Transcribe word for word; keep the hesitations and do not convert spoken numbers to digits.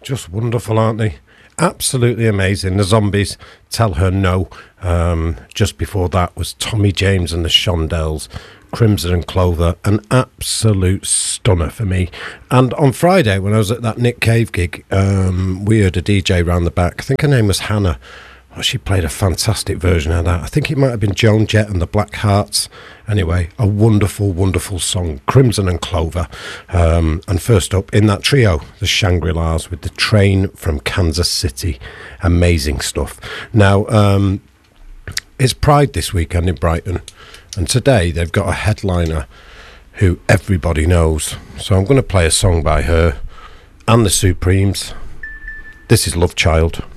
Just wonderful, aren't they? Absolutely amazing. The Zombies, Tell Her No. Um, just before that was Tommy James and the Shondells, Crimson and Clover, an absolute stunner for me. And on Friday, when I was at that Nick Cave gig, um, we heard a D J round the back. I think her name was Hannah. Oh, she played a fantastic version of that. I think it might have been Joan Jett and the Black Hearts. Anyway, a wonderful, wonderful song, Crimson and Clover. Um, and first up in that trio, the Shangri-Las with The Train from Kansas City. Amazing stuff. Now, um, it's Pride this weekend in Brighton. And today they've got a headliner who everybody knows. So I'm going to play a song by her and the Supremes. This is Love Child.